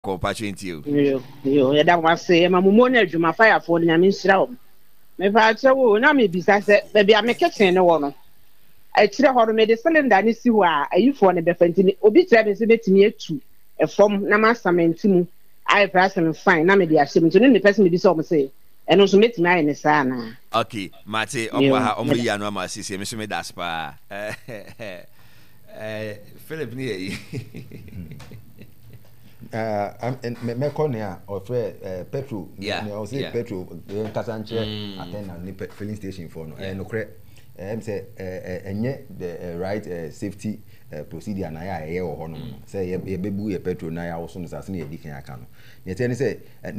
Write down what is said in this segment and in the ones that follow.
boko patient you. Yo, that was say, my mumona, my fire for the Yamin. Me fa chewo na me bisa se baby a me kitchen no wo no a kire ho no me de cylinder ni si ho a ayifo ne befanti ni obi kire me se betimi etu e fom na ma cement mu ai price and fine na me de ahye me ne person me bisa o me say eno so metimi ai ne sa na. Okay mate omwa ha omri ya no ma sisi me so me das pa Philip ni me corner of petrol I say petrol Kasanche attend na filling station for no no kre say enye the right safety procedure na ya ye wo ho no say ye bebu ye petrol na ya wo so no sase na ye dikan aka no ye tell say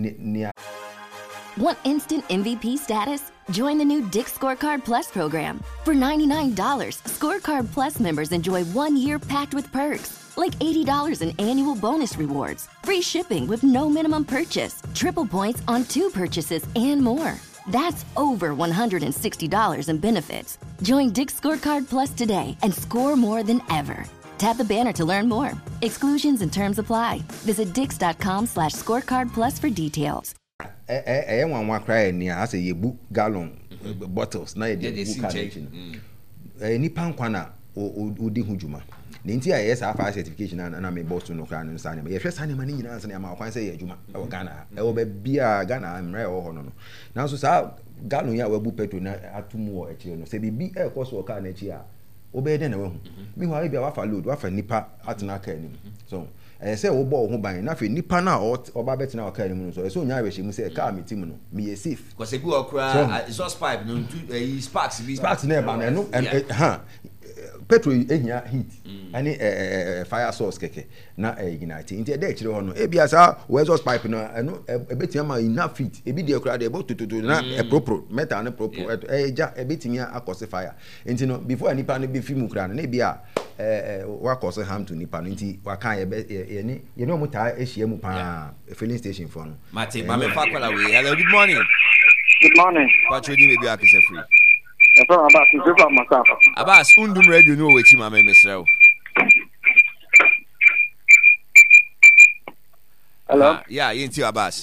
Want instant MVP status? Join the new Dick's Scorecard Plus program. For $99, Scorecard Plus members enjoy 1 year packed with perks, like $80 in annual bonus rewards, free shipping with no minimum purchase, triple points on 2 purchases, and more. That's over $160 in benefits. Join Dick's Scorecard Plus today and score more than ever. Tap the banner to learn more. Exclusions and terms apply. Visit dix.com/scorecardplus for details. One cry near as a yebu gallon bottles na ye book carnation nipa nkwana odi hujuma ne nti a yes afa certification na me boss no kra no sane me ye hwe sane mani nyina sane ma kwan say ye adwuma e wo Ghana e wo ba bia Ghana mre wo ho no na so sa gallon ya wabu petrol na atumu wo ekire no se bibi e koso wo ka na echi a wo be den na wahu mi ho bia wafa load wafa nipa atena ka anim so say wo bo ho ban na fe nipa na oba betina o ka anim no so so nya we shemu say car me team no me ye safe because ebi okra exhaust pipe no sparks na ba no petrol ehia heat ani fire source keke na ignite nti e dey kire ho no e bia sa we exhaust pipe no no e betia ma enough heat e bi dey okra dey about to na e proper metal na proper ja e betia akose fire nti no before nipa no be film kra na bia wa cause harm to nipa no nti wa kan ye no muta ehia mu pa filling station for no mate ma me fa kwala we hello good morning Patroni maybe akise free Abbas, undum radio no we chima me mesrel. Hello? Yeah, yenti Abbas.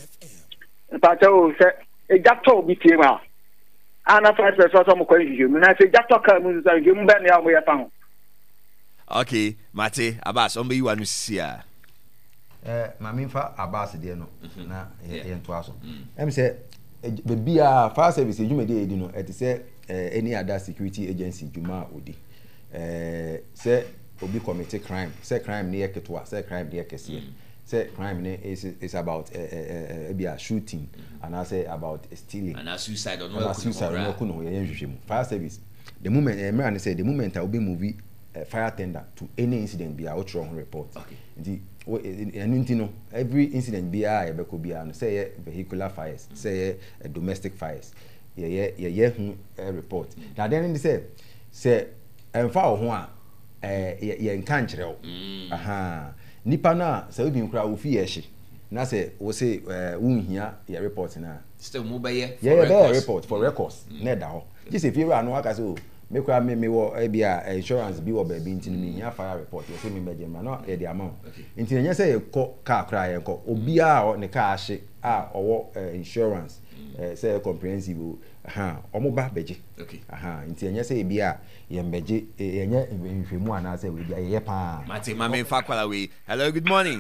Pacho say e jato bi tema. Ana fa se so mo kwani ju. Na se jato ka mu so ju mba ne awo ya fa ho. Okay, mate, Abbas, on be you anu sia. Mami fa Abbas de no na ye nto aso. Em say the bia fire service ejuma dey edi no et say any other security agency juma odi say obi commit crime say crime near ketwa say crime near kese say crime is about a shooting and I say about stealing and suicide or no kuno yenhwehwem fire service the moment me say the moment I will be movie fire tender to any incident be a wrong report okay every incident be a be ko be an say vehicular fires say domestic fires ye report na then say emfa ho a ye nka nkyerɛw aha nipa na say obi nkura wo fi ye hye na say wo say wunhia ye report na still mo be report for records na da ho just if you anu aka say me kwa me wo bia insurance bi wo ba bi ntini me nya fire report ye say me meje ma no ye the amount ntini nya say ye ko car kra ye ko obi a ne car hye a owo insurance say comprehensive omo ba beje nti enya say bia ye mbeje enya nhwemu ana say we bia ye pa mate ma me fa kwala we hello good morning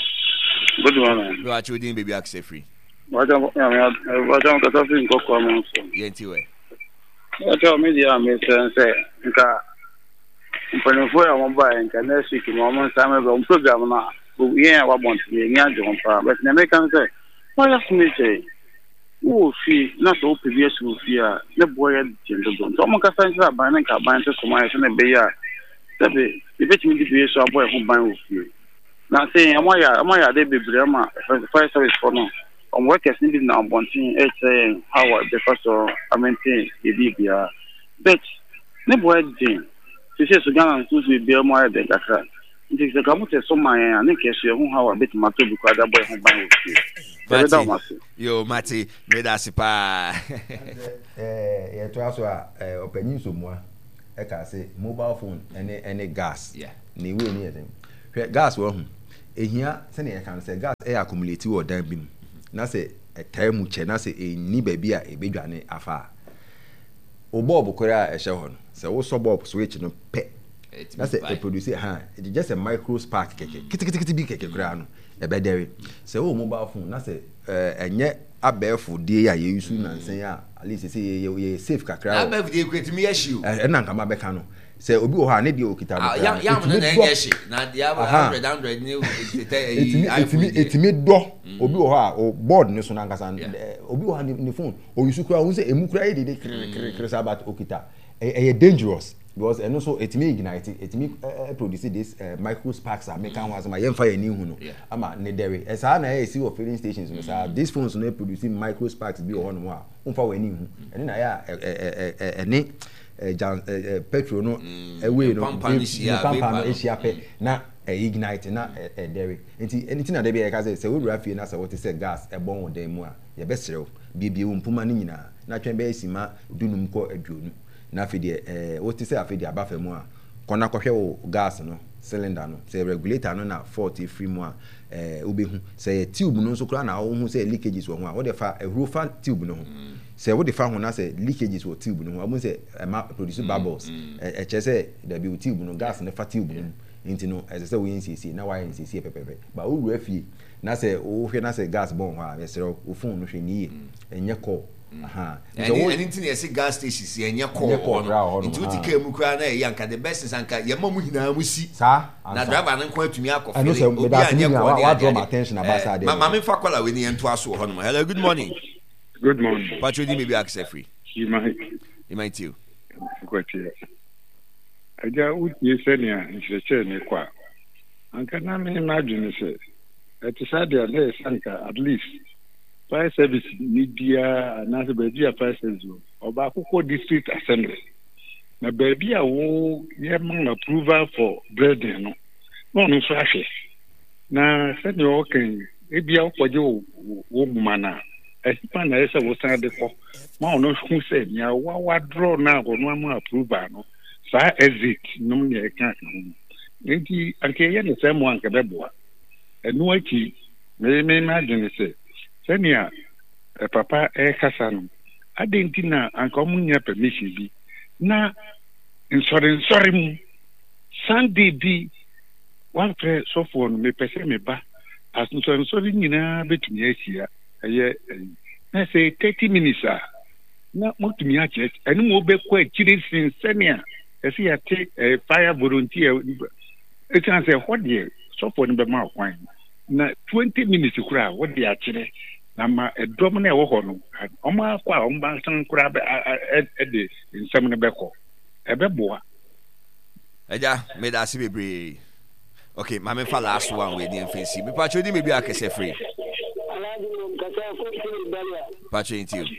do a chudi baby access free wajan ka tafi nko kwa mo so yenti we wajan media me say nka mpanifo ya mo ba nka next week mo mo sama be program na ye wa bon ti nya jo pa but na me kan say wala me say wo fi na so previous wo fi a na boy jendo don so mo ka san sa ban na ka ban to kuma ya na be ya sabe e be ti mi di so aboy ho ban wo fi na say amaya de bebre ma fire service for no on workers need na bontin say how because of I maintain the bibia but na boy jin se so Ghana so be mo ya de kakra nti se ka mo te so man ya ne ke so ho how bit ma to bi kwa da boy ho ban wo fi yo mate me da sipa ye to aso a opanyin so mua e ka say mobile phone any gas ni we ni yedem gas wo hu ehia se na kan say gas accumulate wo dan bi na say time che na say ni ba bi a ebedwane afa o bulb kora ehye ho no say wo so bulb switch no pe na say e produce it just a micro spark keke bi keke kora no ebedere say wo mobile phone na say enye abefo die ya ye use na nsen ya at least say ye safe kakra abefo die kwetimi issue na nka ma beka no say obi wo ha ne die okita no ya na issue na dia 100 ni etimi do obi wo ha o board ne so na nkasa obi wo ha ni phone o use kura wo say emu kura ye de kre sabat okita e dangerous because and also etimi ignite etimi produce this micro sparks are make am ma yemfa ye ni hu no ama ne dere esa na e si o filling stations no sa these phones no producing micro sparks bi o no a umfa we ni hu ene na ya ene petrol no we no pampa no ehia pe na ignite na dere enti na de bi e ka say we rafie na say what say gas e bon wo dem mu a ye be serew bibie wo mpuma ni nyina na twen be esima dunum ko aduonu na afide what say afide abafa mu a kona kohwe wo gas no cylinder no say regulator no na fault free mu a obehu say tube no so kura na wo hu say leakages wo ho a wo de fa ehrofa tube no ho say wo de fa ho na say leakages wo tube no ho amu say produce bubbles che say da bi tube no gas ne fa tube no nti no as say we NCC na why NCC pepepe ba wo ru afie na say wo hwe na say gas bon ho a say wo phone no hwe ni enye call anything you see gas stations enye call into tika mu kra na yanka the best is anka yema mu hina mu si na driver nan ko atumi akofele obi anye call wa draw my attention about that ma me fa kwala we ni ento aso ho no. Hello, good morning. Good morning. Patrol maybe access free. You might you got here. Aja uti senia ncheche ne kwa anka na me imagine say it is said there sanka at least fire service media na se baby fire service oba akoko district assembly na baby a wo ye man approval for breeding no no so ahwe na said you can e bia okoje wo gumana esipa na ese wo san de ko ma ono hu se nya wa draw na ono am approval no sa exit no me kan nti anke ye ne se mo anke beboa enu aki me imagine say senia papa kasa no adentina anka omunya permission bi na sorry mu Sunday bi one prayer so for me pese me ba as sorry nyina betumi asia eye na say 30 minutes na motumi ache enu mo be kwa chiri sin senia esi ya take fire volunteer it can say what there so for be ma kwan na 20 minutes kura what dey achire na ma edom na ewo ho no oma kwa omba san kura be de nsem ne beko ebeboa eja me da si bebre. Okay, mama fa last one we dey fancy me patcho di me bi akese free patcho into you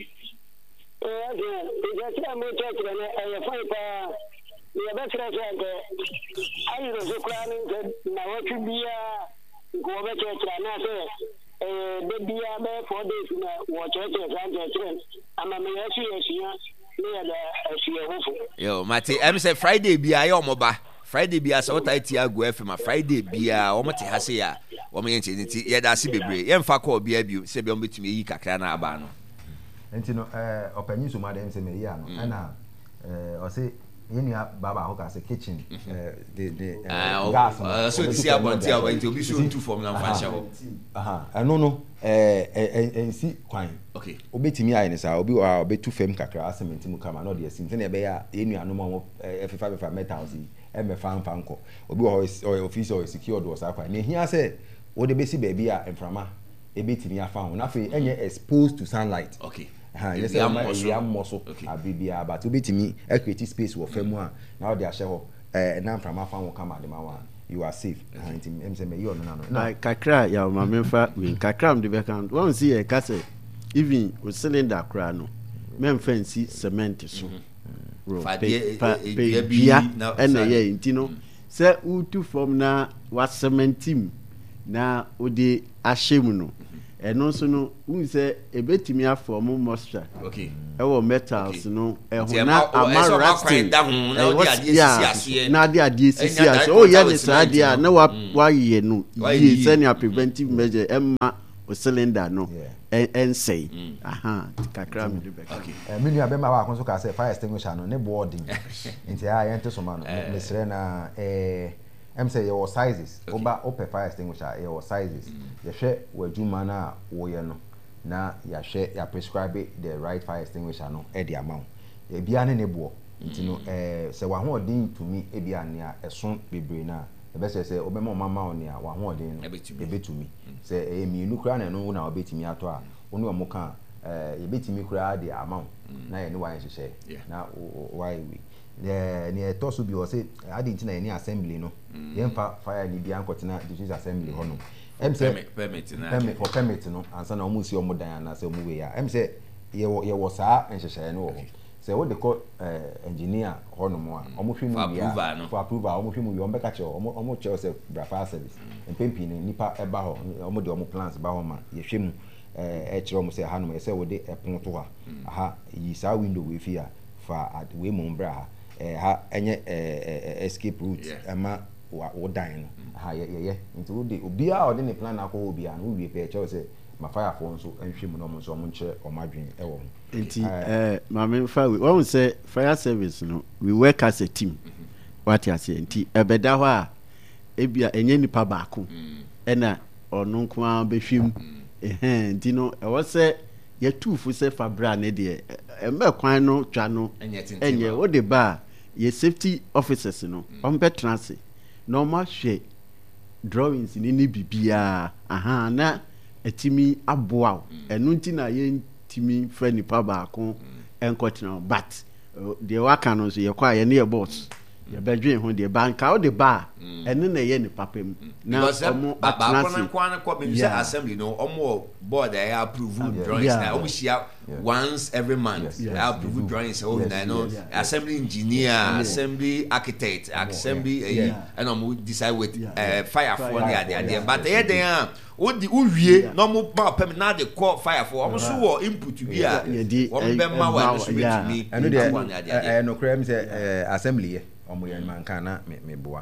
Bebia be 4 days na watch it ama me yesia me da hofo yo mate em say Friday bia ya omoba Friday bia so tight ago FM Friday bia o mate ha se ya o me yenti nti ye da se bebre ye mfa call bia bio se bia o betumi yi kakra na aba no nti no opanyi so ma dem se me ya no ana o se yeni baba ho ka se kitchen the gas so this year bonti aba nti obi so ntu form na mfa sha ho no ensi kwan okay obetimi ayi ne sa obi obetu fam kakra cement mu kama no de asim tene be ya yenu anu mo F5 metals e me fan nko obi o office o secured o sa kwan ne hia se wo de besi ba bi a emframa ebetimi afa ho na fe enye exposed to sunlight okay yes am muscle abibia but obetimi create space wo famu a na de ahye ho na mframa fa wo kama de ma wa you are safe nti em say me you no na kakra ya ma memfa we kakra am de be kan won see e ka say even with cylinder kra no memfa nsi cement so bia na ye nti no say utu form na wa cementim na odi ahyem no ɛno nso no wohu sɛ ɛbɛtumi afɔ mo moisture ɛwɔ metals no ɛho na ama rusting na ade adeɛ sisi ase woyɛ ne saa adeɛ a na woayɛ no yie sɛnea preventive measure ɛma o cylinder no ɛnsɛe kakra mede bɛka me nua bɛma baako nso ka sɛ fire extinguisher no ne boarding nti yɛnte soma no mesrɛ na em say your sizes oba open fire extinguisher your sizes yɛhwɛ w'adwuma na woyɛ no na yɛhwɛ ya prescribe the right fire extinguisher no e di amount e bia ne boɔ nti no sɛ wahoɔden tumi e bia ne a ɛso bebre na ɛbɛsɛ sɛ obɛma mama on a wahoɔden no ɛbɛtumi sɛ mienu kra na no na obɛtumi atɔ a wo ne ɔmo ka yɛbɛtumi kra di amount na yɛ ne wan hyehyɛ na why we ne tosu bi o say adi ntina any assembly no yemfa fire ni bia nkotena district assembly ho no em say permit no ansa na omu si omu dan na say omu we ya em say ye wo saa enhyehyɛ no wo say wo de ko engineer ho no mo a omu hwe mu bia for approval omu hwe mu yo mbeka che omu che say brafa service empempi ne nipa eba ho omu de omu plans ba ho ma ye hwe mu kire omu say ha no say wo de epon to ha yi saa window we fi a fa we mu mbra ha ha enye escape route ama wo dan no ha ye nti wo de obia o de ne plan akọ obia no wie pe che say ma fire for nso anhwe mu no mo nso mo nche o madwen e wo nti mama fa we won say fire service no we work as a team what you say nti ebeda ho a ebia enye nipa baako ena ono nko a behwem nti no e wo say ye tufu say fabra ne de embe kwan no twa no enye wo de ba ye safety officers no ombe transit no ma hwe drawings ni bibia na etimi aboa enu nti na ye ntimi fra nipa baako enkotena but de waka no so ye kwa ye ne ye boss ye bedwen ho de banka o de ba enu na ye ni papem na omo atnasi kwan ko be assembly no omo board I approve drawings na omo shia once every month I approve drawings so na no assembly engineer assembly architect assembly and omo decide with fire for the idea but here they are o di uwie no mo ba pem na de call fire for omo so wo input bi a omo be ma wa so betumi eno de no kra mi say assembly omo ye man kan na me boa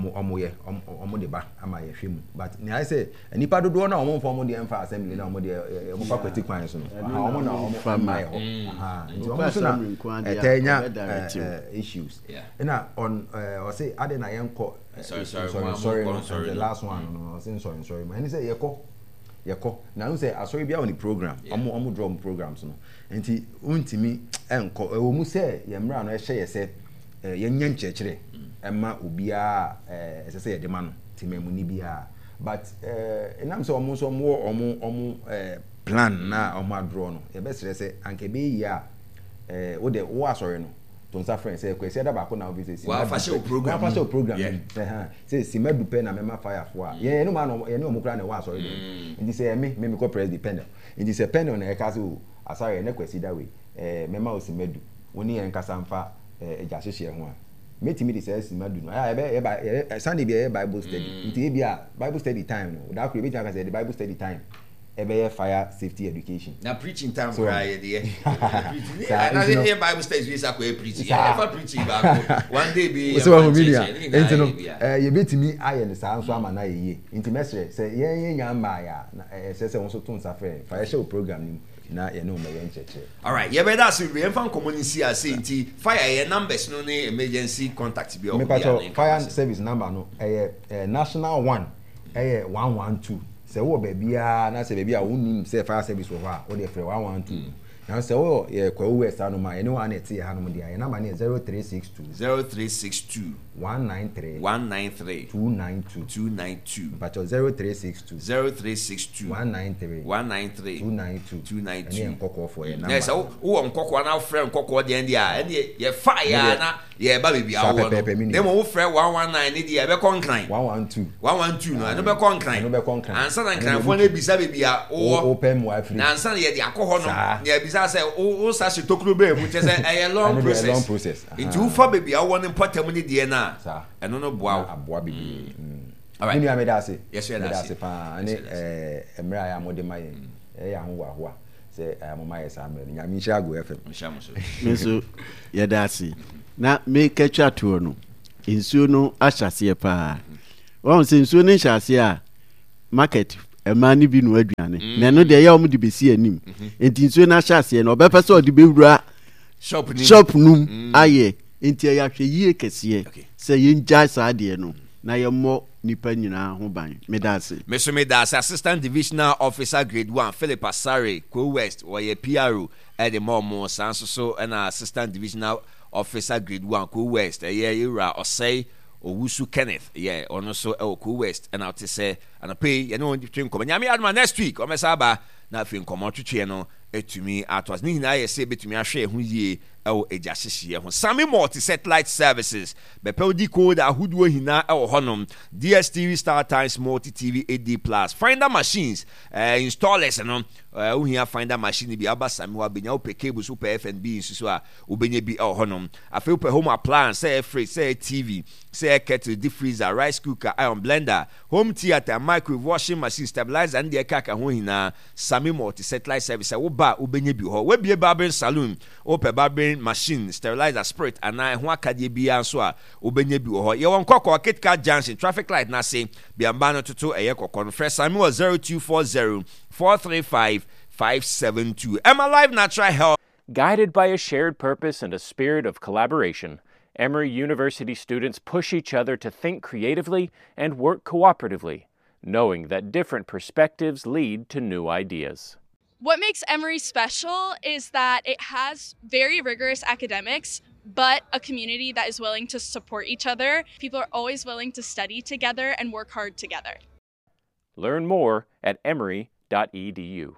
omo de ba ama ye hwemu but ni I say nipa dodo na omo fo omo de emfa assembly na omo de omo fa kwati kwan so no omo na omo fa mai ho nti omo so na etenya issues na on o say ade na yenko sorry the last one no say sorry man say yeko na no say asori bia on the program omo draw programs no nti untimi enko e wo mu say ye mra no e hye ye say yenya nchechire ema obia esese ye de ma no timemu ni bia but enam so omo plan na omo draw no ye be sere se anke be yi a wo de wo asori no to nsa friend say kwesi da ba ko na obi say wa fa show program say si madu pe na mema fire for a ye no ma no ye ne omo kra na wo asori do ndi say me ko press the panel ndi say panel na e ka say asari na kwesi da we mema o si madu woni ye nkasa mfa eja hyehyɛ ho a metimi de say madu no Sunday be Bible study nti be a Bible study time no da ko be tia ka say the Bible study time ebe fire safety education na preaching time for aye there na the Bible study we say preaching for preaching back one day be so we media nti no ye betimi aye ne saa nso ama na ye nti mesre say ye nya ma ya say won so to nsa fire show program ni na ye no me yen cheche all right ye better so we fan community as nti fire ye numbers no ne emergency contact bi o fire service number no national 1 112 se wo bebia na se bebia wonim se fire service wo ha wo de frɛ 112 na se wo ye kwa west anu ma ene wa na tie ha no dia ye number ne 0362 193 292 but 0362 193 292 ene nkokɔ for ye number yes wo nkokɔ na frɛ nkokɔ de ndia ene ye fire na ye ba bebia wo dem wo frɛ 119 ne dia be konkran 112 no ene be konkran ansa na nkranfo na bisa bebia wo pem wa free na ansa na ye de akɔhɔ no ye bisa say wo sa se tokuro be mu che say a long process into wo fa bebia wo ne potem ne die na eno no boa bibi All right. Minu amedase. Yes, we are. Medase pa ane emra ya modema ye. Ya ho wa ho a. Say amoma yes amre. Nyame hira go FM. Meso ya dase. Na me ketcha to no. Insuo no ahyase pa. Won se insuo no hyase a market emani bi no aduane. Na no de ya om de besi anim. Enti insuo na ahyase no obepese odi bewura shop num aye. Enti ya hwe yie kese. Se yenja sa de no. Na yemo nipa nyina ho ban medase assistant divisional officer grade 1 Philip Asare Ko West oye PRO at the momo sanso so and assistant divisional officer grade 1 Ko West ira osei Owusu Kenneth ono so Ko West and out to say and pay you know twin come nyame adma next week o mesaba na afin komo twetwe no etumi atwas ni hina ye se betumi ahwe ho yie ewo ejahyehye ho Sami Multi Satellite Services bepe decode ahuduo hina ewo honom DSTV Star Times Multi TV AD Plus finder machines installers no uhia finder machine bi aba Sami wa benya ope cable super FNB nsusu a obenya bi ewo honom afi ope home appliance say fridge say TV say kettle deep freezer rice cooker iron blender home theater microwave washing machine stabilizer and the kaka ho hina Sami Multi Satellite Services wo ba obenye bi ho we bie barbering saloon ope barbering machine sterilizer spirit and I ho akade bia so a obenye bi ho ye won kokko KitKat Junction traffic light na say biamba no toto eye kokko no fresh Sami was 0240 435 572 Emma Live Natural Health. Guided by a shared purpose and a spirit of collaboration, Emory University students push each other to think creatively and work cooperatively, knowing that different perspectives lead to new ideas. What makes Emory special is that it has very rigorous academics, but a community that is willing to support each other. People are always willing to study together and work hard together. Learn more at emory.edu.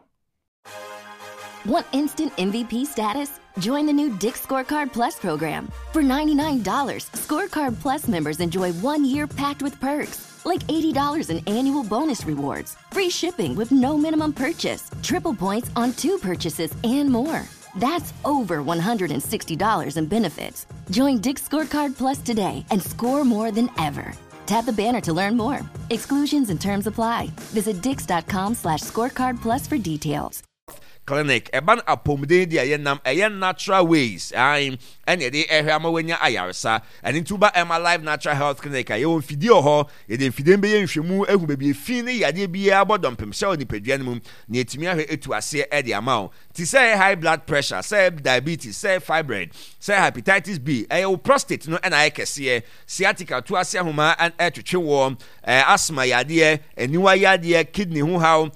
Want instant MVP status? Join the new Dick's Scorecard Plus program. For $99, Scorecard Plus members enjoy 1 year packed with perks, like $80 in annual bonus rewards, free shipping with no minimum purchase, triple points on 2 purchases, and more. That's over $160 in benefits. Join Dick's Scorecard Plus today and score more than ever. Tap the banner to learn more. Exclusions and terms apply. Visit dix.com/scorecard plus for details. Clinic eban apomde dia yenam natural ways and de ehwama wanya ayaresa and intuba Emma Live Natural Health Clinic ayo mfidi ho ye de mfide mbe yenhwemu ehu bebi efi ne yade bia abodompem sha oni padua nemu na etimi ahwe etu ase e de amao ti say high blood pressure say diabetes say fibroid say hepatitis B ayo prostate no na ayekese sciatica to ase ahoma and etwetwe wo asthma yade eniwa yade kidney hu how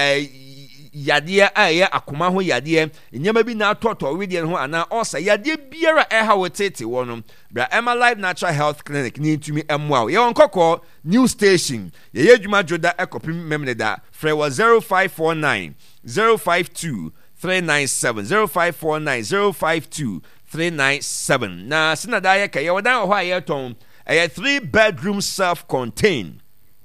yade aye akoma ho yade nyema bi na atoto wedie ho ana osa yade biara eha wotete wono bra Emma Live Natural Health Clinic ni ntumi emwa ye wonkoko new station ye yedwuma joda ekopim memneda frɛ wa 0549 052 397 0549 052 397 na sinada ye ka ye wodan ho aye ton 3-bedroom self-contained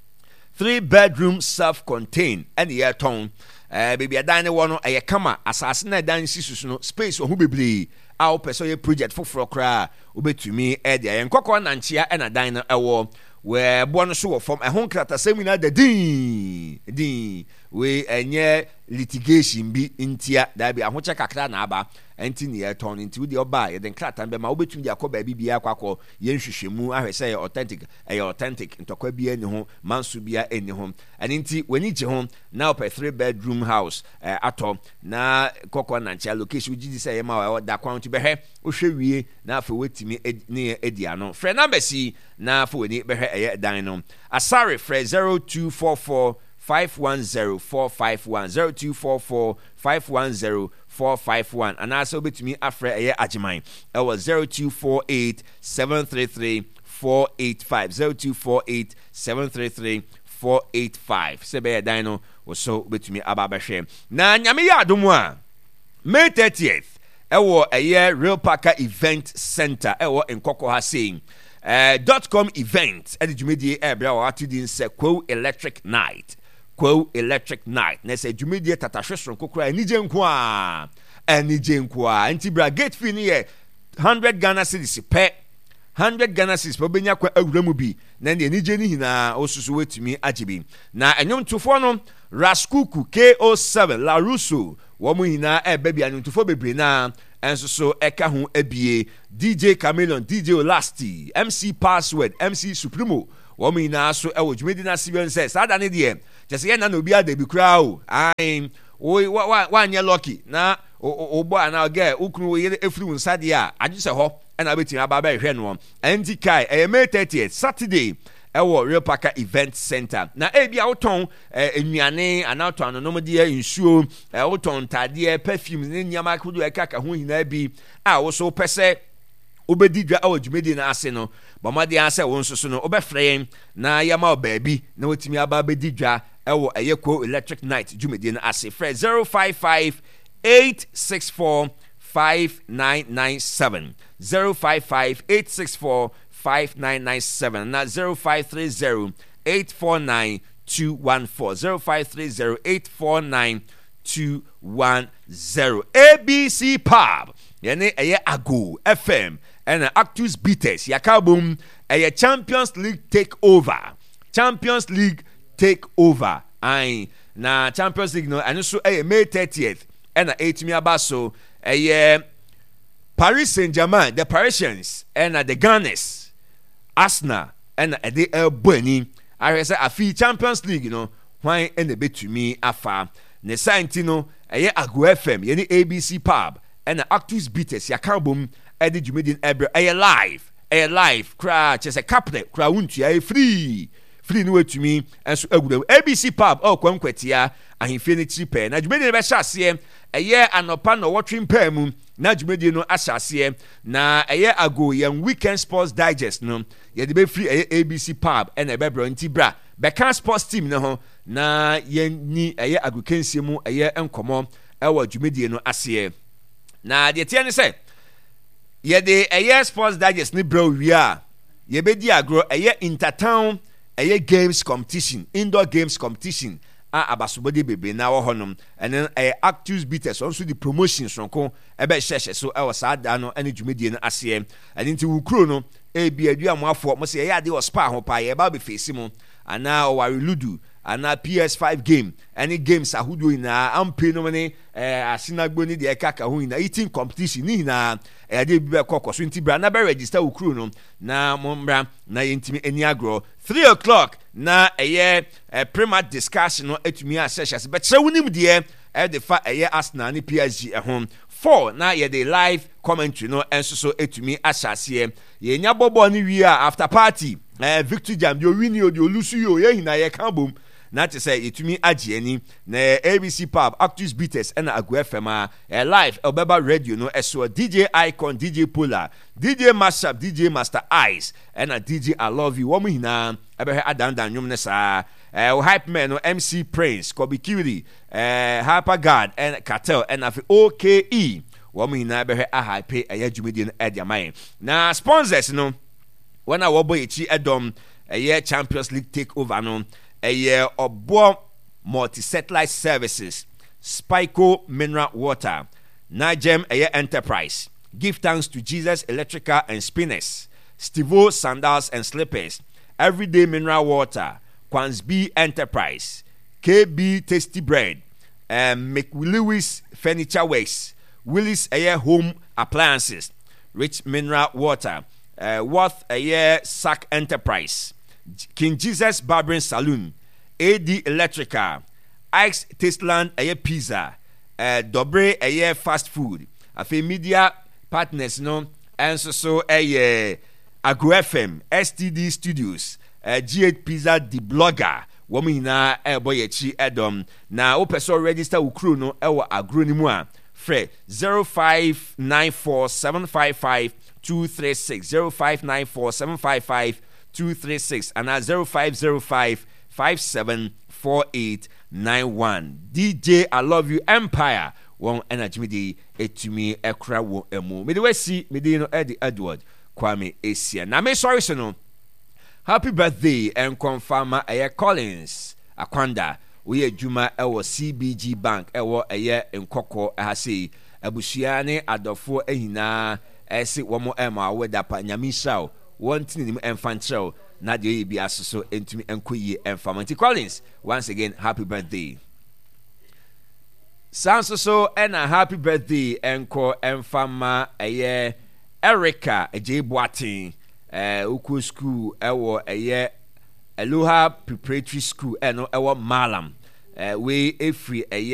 and ye ton baby adan ne wono eye kama asase na dan sisusu no space ohu bebre a wo pese ye project foforo kra obetumi e de yen kokko na nchia e na dan no ewo we bo no so wo form ehon krata seminar da din we enye litigation bi ntia da bi ahoche kakra na aba enti ne yeton enti wo de oba ye den krata be ma obetumi de akoba bi bia kwakọ ye nhwehwemu ahwese ye authentic ntokwa bia eni ho manso bia eni ho enti weni je ho na op 3-bedroom house ato na kokọ na ncha location ugidi say ma da kwan ti behwe wo hwe wie na afa wetimi ne edia no frɛ number si na afa weni behwe eye dan no Asare frɛ 0244 510-451 0244-510-451 and also betumi afre eye ajiman it was 0248-733-485 0248-733-485 sebe dino so betumi ababahwe na nyame ya adomu a May 30th ewo eye Real Parker Event Center ewo nkoko ha saying .com event edi jumedi ebra wa atidin se Quo Electric Night na se jumedi tatahwesron kokora anije nko a anti bra gate fee ni 100 Ghana cedis pe 100 Ghana cedis per benya kwa awura mu bi na ne nije ni hina osusu wetumi agibi na enyomtofo no Raskuku KO7 La Russo wo mu hina baby enyomtofo bebre na enso so eka ho abie DJ Chameleon DJ Olasti MC Password MC Supremo wo mu hina so ewo dwumedi na Sibion says sada ne de jese ye na obi adabi kura o ai wa nya lucky na obo ana ge ukunu wo yere efiri unsa de a agise ho na betin aba ba hwe no anti kai May 30th Saturday ewo Real Parker Event Center na bia woton enuane anaton anonom de insuo woton tade perfumes ne nyama kodo ekaka ho hina bi a wo so pese obedidwa awdwumedi na ase no bomade ase wo nsoso no obefrɛ na yama obaabi na wotimi aba bedidwa ewo Ayeko Electric Night dwumedi na ase frɛ 055-864-5997 055-864-5997 na 0530-849-214 0530-849-210 ABC Pub yene Ago FM and Actus Beaters yakabum Champions League takeover ai na Champions League no and so May 30th and 8 abaso Paris Saint-Germain the Parisians and the Gunners Arsenal and the Boni I say afi Champions League why and the bit to me afa ne santino Ago FM yeni ABC Pub and Actus Beaters yakabum edi jumedin ebre live cra chese captain cra untu free no wetumi enso agudo ABC Pub kwankwatia ahemfie chipe na jumedin be hyase anopa no watching pam na jumedin no ahyase na Ago yan Weekend Sports Digest no ye de be free ABC Pub and ebebro nti bra beka sports team no ho na yenni Ago kensie mu enkomo ewa jumedin no ase na de tie ne say ye de Sports Digest ni bro wia ye be di agro intertown games competition indoor games competition abasobode bebe na wo honom and then Actus Beaters also the promotions sonko ebe hyehye so e wasa da no ene dwumedie no ase and nti wukro no bi adua moafo mo se ye ade o spa ho pa ye ba be face mu ana o ware ludu ana PS5 game any games ahudo ina ampe no ne asinagbo ni de ekaka ho ina eating competition ni na de bi be kokoso nti bra na be register wukro no na mombra na yentimi eni agro 3:00 na prima discussion no etumi asese be kire wonim de de fa Arsenal ni PSG ehom 4 na ye de live commentary no enso so etumi asase ye nya bobo ni wi after party Victor Jam yo win yo lusu yo ye hina ye kan bom na te say etumi agye ani na ABC Pub Actus Beaters and Ago FM live Obeba Radio no eso DJ Icon DJ Polar DJ Mashup DJ Master Ice and DJ I Love You womu hina ebe adandan nwom ne sa hype man no MC Prince Kobe Cutie Hyper God and Cartel and afi OKE womu hina ebe hype dwumedi no ediamai na sponsors no when I wobo echi edom Champions League takeover no Obo Multi-Satellite Services, Spyco Mineral Water, Najem Enterprise, Give Thanks to Jesus Electrical and Spinners, Stivo Sandals and Slippers, Everyday Mineral Water, Kwansby Enterprise, KB Tasty Bread, McLewis Furniture Works, Willis Home Appliances, Rich Mineral Water, Worth Sack Enterprise, King Jesus Barbering Saloon, AD Electrical, Ike's Tasteland Pizza, Dobre Fast Food, Afe Media Partners no, and so Ago FM, STD Studios, G8 Pizza The Blogger, woman na boyechi edom na opeso register ukru no ewo agro ni mu a frɛ 0594755236 0594755236 and 0505574891 DJ I Love You Empire won energy me di etumi ekra wo emu me de wasi me di no Edward Kwame Esia na me sorry so no happy birthday and confirm Collins Akwanda we adwuma ewo CBG Bank ewo nkoko ahase abusua ne adofo ehina ese womo ema weda pa nyamishaw want nim enfantrel na de bi asoso entumi enkoyi enfamanti Collins once again happy birthday Sansoso and a happy birthday enko enfama eye Erica Ejeboatin uku school ewo eye Aloha Preparatory School eno ewo Malam we efri eye